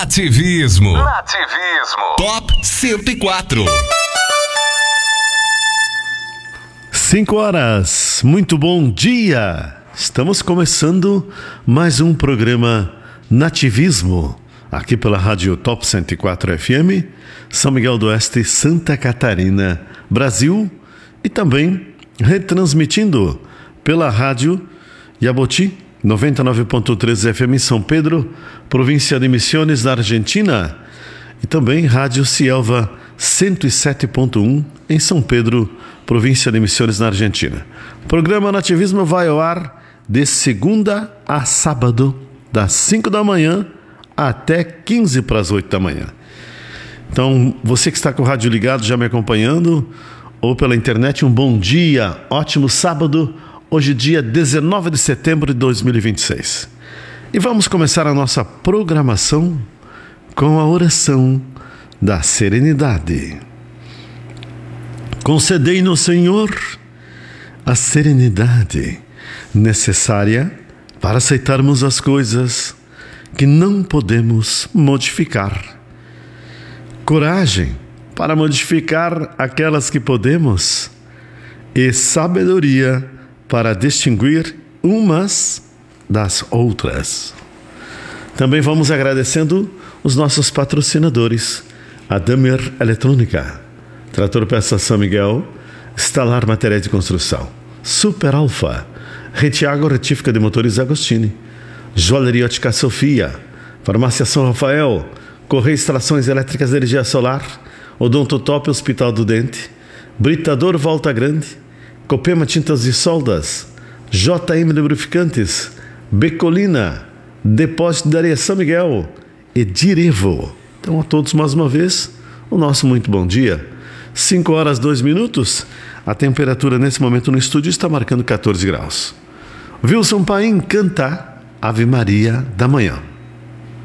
Nativismo. Top 104. 5 horas, muito bom dia! Estamos começando mais um programa Nativismo, aqui pela Rádio Top 104 FM, São Miguel do Oeste, Santa Catarina, Brasil, e também retransmitindo pela Rádio Yaboti 99.3 FM São Pedro, província de Misiones, na Argentina, e também Rádio Cielva 107.1 em São Pedro, província de Misiones, na Argentina. O programa Nativismo vai ao ar de segunda a sábado, das 5 da manhã até 15 para as 8 da manhã. Então, você que está com o rádio ligado, já me acompanhando, ou pela internet, um bom dia, ótimo sábado, hoje dia 19 de setembro de 2026. E vamos começar a nossa programação com a oração da serenidade. Concedei-nos, Senhor, a serenidade necessária para aceitarmos as coisas que não podemos modificar. Coragem para modificar aquelas que podemos e sabedoria para distinguir umas das outras. Também vamos agradecendo os nossos patrocinadores, a Damer Eletrônica, Trator Peça São Miguel, Estalar Materiais de Construção, Super Alfa, Retiago Retífica de Motores Agostini, Joalheria Ótica Sofia, Farmácia São Rafael, Correia Instalações Elétricas de Energia Solar, Odontotop Hospital do Dente, Britador Volta Grande, Copema Tintas e Soldas, JM Lubrificantes, Becolina, Depósito de Areia São Miguel e Direvo. Então a todos mais uma vez, o nosso muito bom dia. 5 horas 2 minutos, a temperatura nesse momento no estúdio está marcando 14 graus. Wilson Paim canta Ave Maria da Manhã.